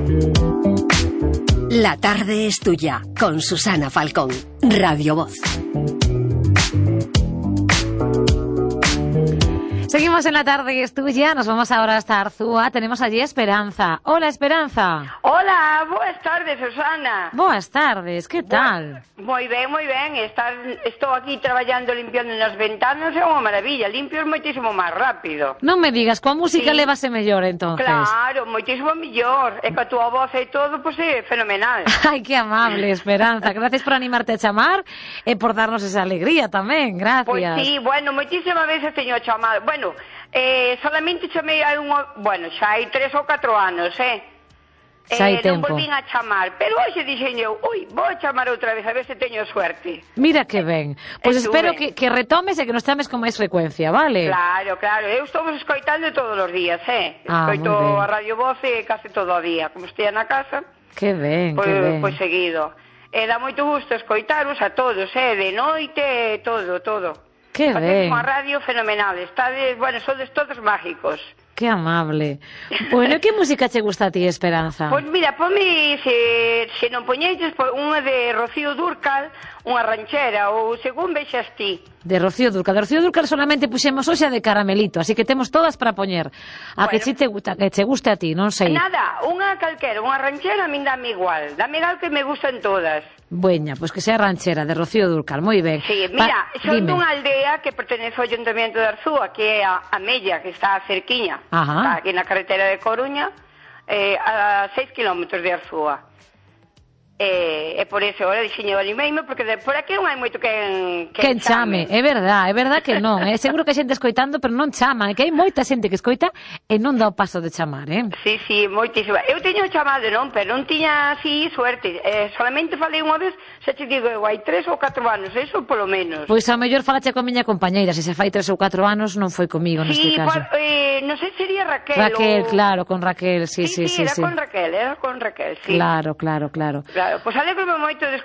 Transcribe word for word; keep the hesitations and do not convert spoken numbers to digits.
La tarde es tuya, con Susana Falcón, Radio Voz. Seguimos en La tarde es tuya, nos vamos ahora hasta Arzúa, tenemos allí Esperanza. Hola, Esperanza. Hola, boas tardes, Susana. Boas tardes, que tal? Moi ben, moi ben, Estar, estou aquí traballando limpiando nas ventanas, é unha maravilla, limpio moitísimo máis rápido. Non me digas, coa música Sí. levase mellor, entonces. Claro, moitísimo mellor, e coa túa voz e todo, pois é fenomenal. Ai, que amable, Esperanza, gracias por animarte a chamar e por darnos esa alegría tamén, gracias. Pois sí, bueno, moitísimas veces teño chamado, bueno, eh, solamente chamei hai unha, bueno, xa hai tres ou catro anos, eh? Xa hai eh, non tempo. volvín a chamar, pero hoxe dixen eu, ui, vou a chamar outra vez, a ver se teño suerte. Mira que ben. Pois pues espero Estuve. que, que retomes e que nos chames con máis frecuencia, vale? Claro, claro, eu estou escoitando todos os días, eh? Ah, Escoito moi ben. a Radio Voz e case todo o día, como estea na casa, Que ben, pois, que ben. pois seguido. E dá moito gusto escoitaros a todos, eh? De noite, todo, todo. Que Facedes ben. unha radio fenomenal, estades, bueno, sodes todos mágicos. Que amable. Bueno, e que música che gusta a ti, Esperanza? Pois mira, ponme, se, se non poñeches, unha de Rocío Dúrcal, unha ranchera, ou según vexas ti. De Rocío Dúrcal. De Rocío Dúrcal solamente puxemos hoxe a de Caramelito, así que temos todas para poñer. A que Bueno. si te gusta, que che guste a ti, non sei. Nada, unha calquera, unha ranchera, a min dame igual. Dame igual que me gustan todas. Bueña, pois que sea ranchera, de Rocío Dúrcal, moi ben. Sí, mira, Pa- son dime. dunha aldea que pertenece ao Ayuntamiento de Arzúa, que é a, a Mella, que está cerquiña. Ajá. Está aquí na carretera de Coruña, eh, a seis kilómetros de Arzúa. E, e por eso, ahora dixeño animeime, porque de, por aquí non hai moito que Quen chame, é verdad, é verdad que non, é seguro que hai xente escoitando, pero non chama, é que hai moita xente que escoita e non dá o paso de chamar, eh? Sí, sí, moitísima. Eu teño chamado, non, pero non tiña así suerte. Eh, solamente falei unha vez, xa te digo, eu hai tres ou catro anos, eso polo menos. Pois ao mellor falache con miña compañeira, se se fai tres ou catro anos non foi comigo neste sí, caso. por, eh, non sei se sería Raquel. Raquel, o... claro, con Raquel, sí, sí, sí, sí, sí, era sí. con Raquel, era con Raquel, sí. Claro, claro, claro. Claro, pois alegro-me moito de